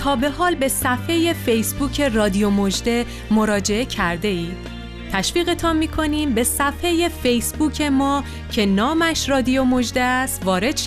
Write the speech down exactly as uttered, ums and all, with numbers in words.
تا به حال به صفحه فیسبوک رادیو مژده مراجعه کرده اید؟ تشویقتان می‌کنیم به صفحه فیسبوک ما که نامش رادیو مژده است وارد